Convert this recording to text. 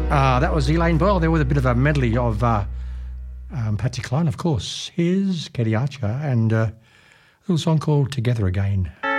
That was Elaine Boyle there with a bit of a medley of Patsy Cline, of course. Here's Katie Archer and a little song called Together Again.